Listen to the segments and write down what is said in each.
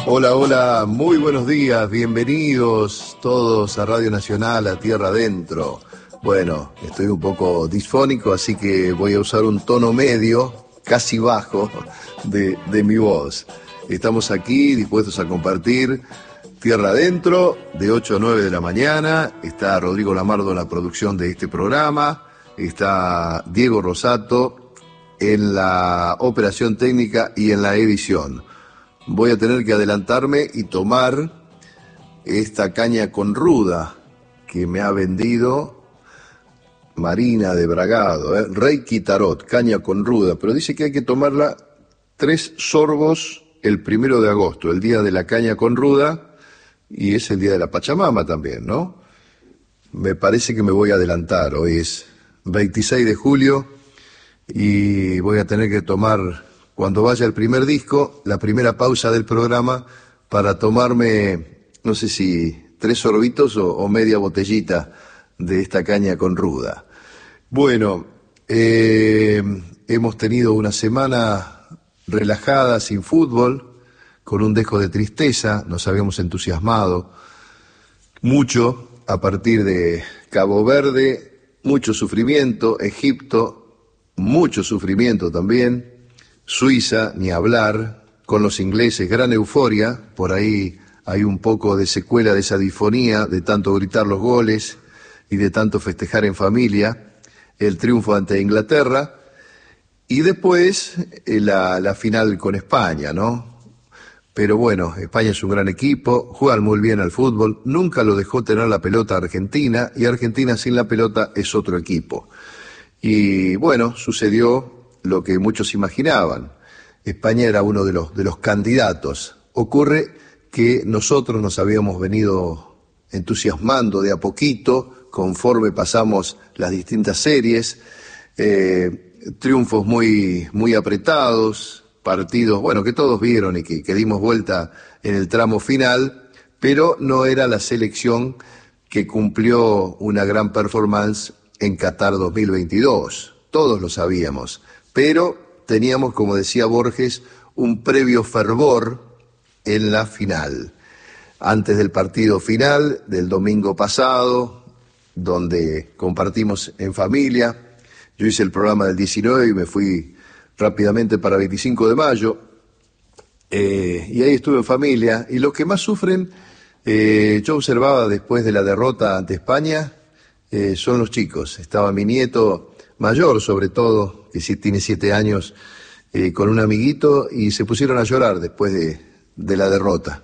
Hola, hola, muy buenos días, bienvenidos todos a Radio Nacional, a Tierra Adentro. Bueno, estoy un poco disfónico, así que voy a usar un tono medio, casi bajo, de mi voz. Estamos aquí dispuestos a compartir Tierra Adentro, de 8 a 9 de la mañana. Está Rodrigo Lamardo en la producción de este programa, está Diego Rosato en la operación técnica y en la edición. Voy a tener que adelantarme y tomar esta caña con ruda que me ha vendido Marina de Bragado, Reiki Tarot, caña con ruda, pero dice que hay que tomarla 3 sorbos el 1 de agosto, el día de la caña con ruda, y es el día de la Pachamama también, ¿no? Me parece que me voy a adelantar, hoy es 26 de julio y voy a tener que tomar, cuando vaya el primer disco, la primera pausa del programa para tomarme, no sé si 3 sorbitos o media botellita de esta caña con ruda. Bueno, hemos tenido una semana relajada, sin fútbol, con un dejo de tristeza, nos habíamos entusiasmado mucho a partir de Cabo Verde, mucho sufrimiento, Egipto, mucho sufrimiento también, Suiza, ni hablar, con los ingleses, gran euforia, por ahí hay un poco de secuela de esa difonía, de tanto gritar los goles y de tanto festejar en familia, el triunfo ante Inglaterra, y después la final con España, ¿no? Pero bueno, España es un gran equipo, juegan muy bien al fútbol, nunca lo dejó tener la pelota Argentina, y Argentina sin la pelota es otro equipo. Y bueno, sucedió lo que muchos imaginaban. España era uno de los candidatos. Ocurre que nosotros nos habíamos venido entusiasmando de a poquito, conforme pasamos las distintas series, triunfos muy apretados, partidos, bueno, que todos vieron y que dimos vuelta en el tramo final, pero no era la selección que cumplió una gran performance en Qatar 2022. Todos lo sabíamos, pero teníamos, como decía Borges, un previo fervor en la final. Antes del partido final del domingo pasado, donde compartimos en familia, yo hice el programa del 19 y me fui rápidamente para 25 de mayo, y ahí estuve en familia, y los que más sufren, yo observaba después de la derrota ante España, son los chicos. Estaba mi nieto mayor, sobre todo, que sí tiene 7 años, con un amiguito, y se pusieron a llorar después de la derrota.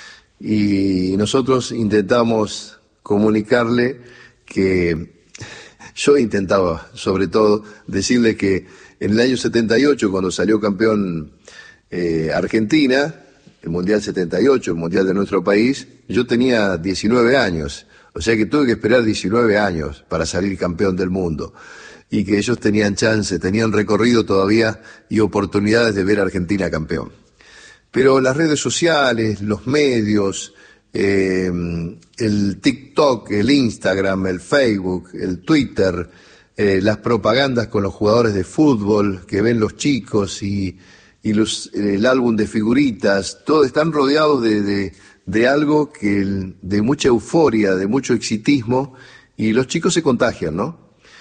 Y nosotros intentamos comunicarle que yo intentaba, sobre todo, decirle que en el año 78, cuando salió campeón Argentina, el Mundial 78, el Mundial de nuestro país, yo tenía 19 años, o sea que tuve que esperar 19 años para salir campeón del mundo, y que ellos tenían chance, tenían recorrido todavía y oportunidades de ver a Argentina campeón. Pero las redes sociales, los medios, el TikTok, el Instagram, el Facebook, el Twitter, las propagandas con los jugadores de fútbol que ven los chicos y el álbum de figuritas, todos están rodeados de algo de mucha euforia, de mucho exitismo, y los chicos se contagian, ¿no?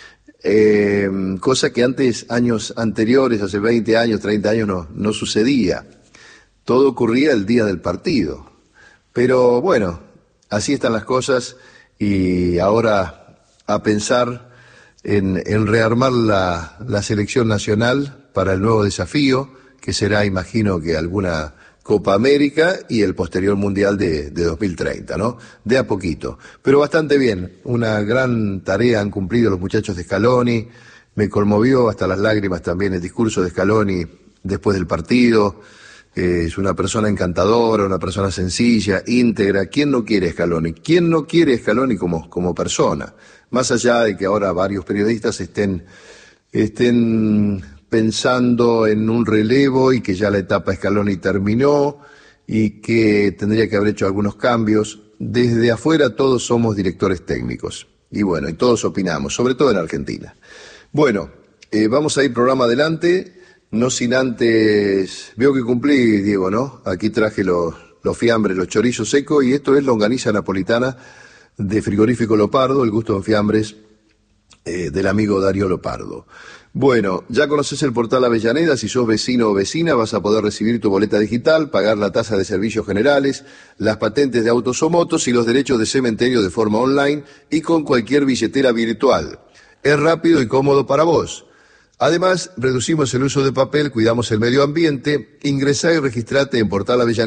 Cosa que antes, años anteriores, hace 20 años, 30 años, no sucedía. Todo ocurría el día del partido. Pero bueno, así están las cosas, y ahora a pensar en rearmar la selección nacional para el nuevo desafío, que será, imagino, que alguna Copa América y el posterior Mundial de 2030, ¿no? De a poquito. Pero bastante bien, una gran tarea han cumplido los muchachos de Scaloni, me conmovió hasta las lágrimas también el discurso de Scaloni después del partido. Es una persona encantadora, una persona sencilla, íntegra. ¿Quién no quiere Scaloni? ¿Quién no quiere Scaloni como persona? Más allá de que ahora varios periodistas estén pensando en un relevo y que ya la etapa Scaloni terminó y que tendría que haber hecho algunos cambios. Desde afuera todos somos directores técnicos y bueno, y todos opinamos, sobre todo en Argentina. Bueno, vamos a ir programa adelante, no sin antes, veo que cumplí, Diego, ¿no? Aquí traje los fiambres, los chorizos secos, y esto es longaniza napolitana de Frigorífico Lopardo, el gusto en fiambres del amigo Darío Lopardo. Bueno, ya conoces el portal Avellaneda. Si sos vecino o vecina vas a poder recibir tu boleta digital, pagar la tasa de servicios generales, las patentes de autos o motos y los derechos de cementerio de forma online y con cualquier billetera virtual. Es rápido y cómodo para vos. Además, reducimos el uso de papel, cuidamos el medio ambiente. Ingresá y registrate en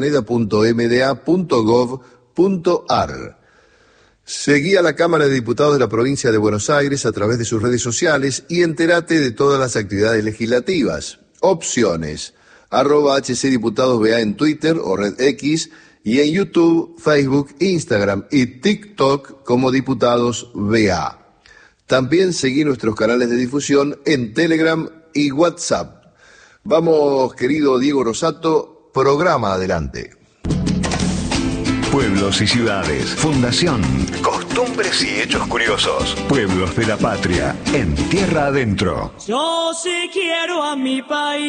portalavellaneda.mda.gov.ar. Seguí a la Cámara de Diputados de la Provincia de Buenos Aires a través de sus redes sociales y entérate de todas las actividades legislativas. Opciones: @HCDiputadosBA en Twitter o Red X, y en YouTube, Facebook, Instagram y TikTok como Diputados BA. También seguí nuestros canales de difusión en Telegram y WhatsApp. Vamos, querido Diego Rosato, programa adelante. Pueblos y ciudades, fundación, costumbres y hechos curiosos. Pueblos de la patria, en tierra adentro. Yo sí quiero a mi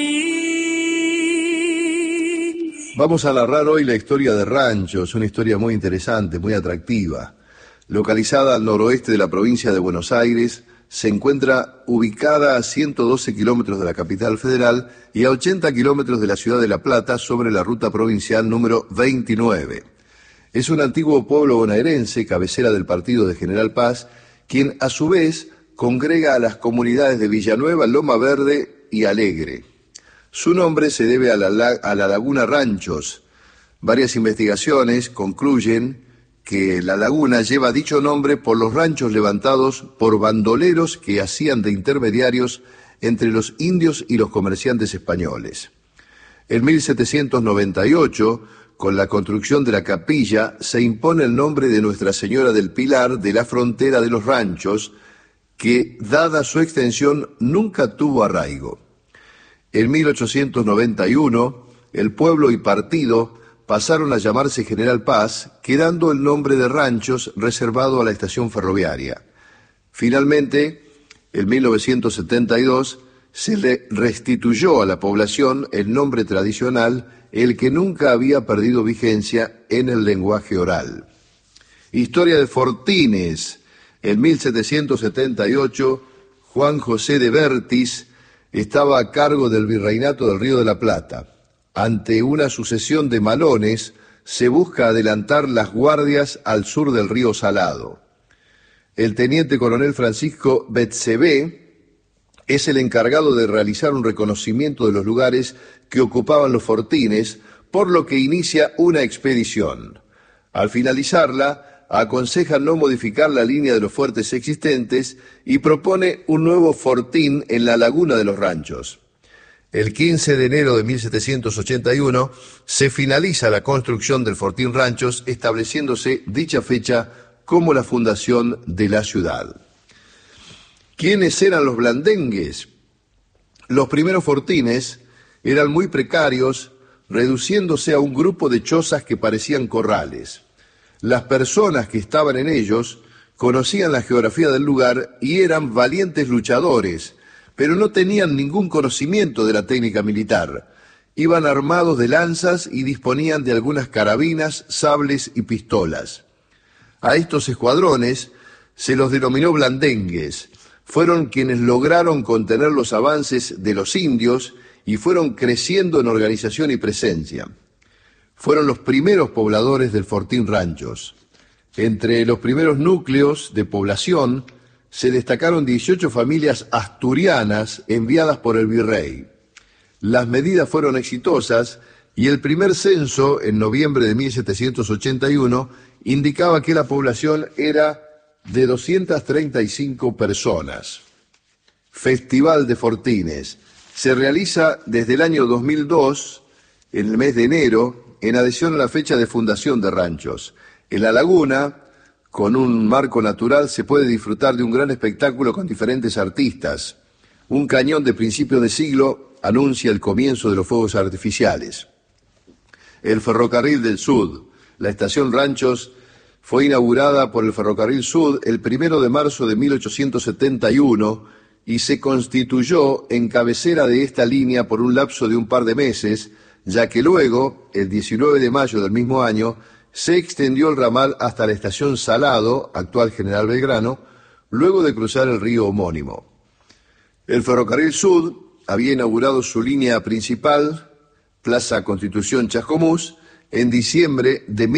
país. Vamos a narrar hoy la historia de Ranchos, una historia muy interesante, muy atractiva. Localizada al noroeste de la provincia de Buenos Aires, se encuentra ubicada a 112 kilómetros de la capital federal y a 80 kilómetros de la ciudad de La Plata, sobre la ruta provincial número 29. Es un antiguo pueblo bonaerense, cabecera del partido de General Paz, quien a su vez congrega a las comunidades de Villanueva, Loma Verde y Alegre. Su nombre se debe a la laguna Ranchos. Varias investigaciones concluyen que la laguna lleva dicho nombre por los ranchos levantados por bandoleros que hacían de intermediarios entre los indios y los comerciantes españoles. En 1798, con la construcción de la capilla, se impone el nombre de Nuestra Señora del Pilar de la frontera de los ranchos, que, dada su extensión, nunca tuvo arraigo. En 1891, el pueblo y partido pasaron a llamarse General Paz, quedando el nombre de Ranchos reservado a la estación ferroviaria. Finalmente, en 1972, se le restituyó a la población el nombre tradicional, el que nunca había perdido vigencia en el lenguaje oral. Historia de Fortines. En 1778, Juan José de Bertis estaba a cargo del virreinato del Río de la Plata. Ante una sucesión de malones, se busca adelantar las guardias al sur del río Salado. El teniente coronel Francisco Betzebé es el encargado de realizar un reconocimiento de los lugares que ocupaban los fortines, por lo que inicia una expedición. Al finalizarla, aconseja no modificar la línea de los fuertes existentes y propone un nuevo fortín en la laguna de los Ranchos. El 15 de enero de 1781 se finaliza la construcción del Fortín Ranchos, estableciéndose dicha fecha como la fundación de la ciudad. ¿Quiénes eran los blandengues? Los primeros fortines eran muy precarios, reduciéndose a un grupo de chozas que parecían corrales. Las personas que estaban en ellos conocían la geografía del lugar y eran valientes luchadores, pero no tenían ningún conocimiento de la técnica militar. Iban armados de lanzas y disponían de algunas carabinas, sables y pistolas. A estos escuadrones se los denominó blandengues. Fueron quienes lograron contener los avances de los indios y fueron creciendo en organización y presencia. Fueron los primeros pobladores del Fortín Ranchos. Entre los primeros núcleos de población se destacaron 18 familias asturianas enviadas por el virrey. Las medidas fueron exitosas y el primer censo, en noviembre de 1781, indicaba que la población era de 235 personas. Festival de Fortines. Se realiza desde el año 2002, en el mes de enero, en adhesión a la fecha de fundación de Ranchos. En la laguna, con un marco natural, se puede disfrutar de un gran espectáculo con diferentes artistas. Un cañón de principios de siglo anuncia el comienzo de los fuegos artificiales. El Ferrocarril del Sud. La estación Ranchos fue inaugurada por el Ferrocarril Sud el 1 de marzo de 1871 y se constituyó en cabecera de esta línea por un lapso de un par de meses, ya que luego, el 19 de mayo del mismo año, se extendió el ramal hasta la estación Salado, actual General Belgrano, luego de cruzar el río homónimo. El Ferrocarril Sud había inaugurado su línea principal, Plaza Constitución Chascomús, en diciembre de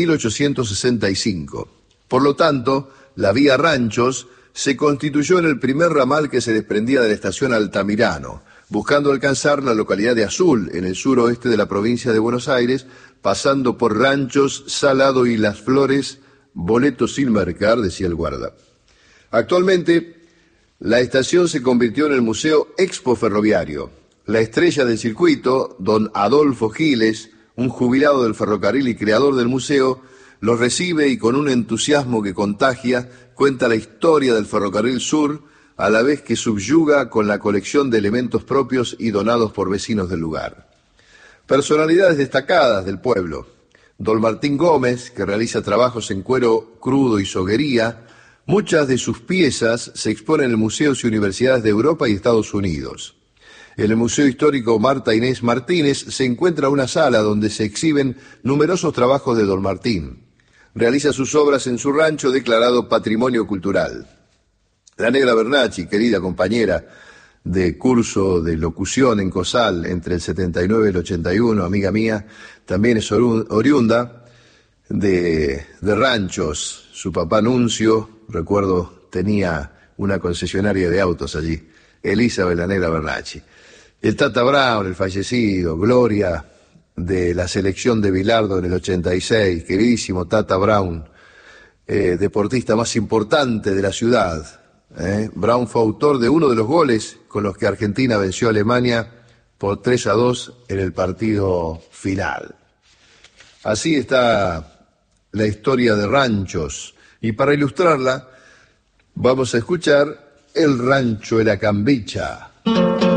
1865. Por lo tanto, la vía Ranchos se constituyó en el primer ramal que se desprendía de la estación Altamirano, buscando alcanzar la localidad de Azul, en el suroeste de la provincia de Buenos Aires, pasando por Ranchos, Salado y Las Flores, boleto sin marcar, decía el guarda. Actualmente, la estación se convirtió en el Museo Expo Ferroviario. La estrella del circuito, don Adolfo Giles, un jubilado del ferrocarril y creador del museo, los recibe y con un entusiasmo que contagia, cuenta la historia del Ferrocarril Sur, a la vez que subyuga con la colección de elementos propios y donados por vecinos del lugar. Personalidades destacadas del pueblo. Don Martín Gómez, que realiza trabajos en cuero crudo y soguería. Muchas de sus piezas se exponen en museos y universidades de Europa y Estados Unidos. En el Museo Histórico Marta Inés Martínez se encuentra una sala donde se exhiben numerosos trabajos de don Martín. Realiza sus obras en su rancho declarado Patrimonio Cultural. La Negra Bernacchi, querida compañera de curso de locución en COSAL entre el 79 y el 81, amiga mía, también es oriunda de Ranchos. Su papá Nuncio, recuerdo, tenía una concesionaria de autos allí, Elizabeth La Negra Bernacchi. El Tata Brown, el fallecido, gloria de la selección de Bilardo en el 86, queridísimo Tata Brown, deportista más importante de la ciudad. Brown fue autor de uno de los goles con los que Argentina venció a Alemania por 3-2 en el partido final. Así está la historia de Ranchos, y para ilustrarla vamos a escuchar El Rancho de la Cambicha.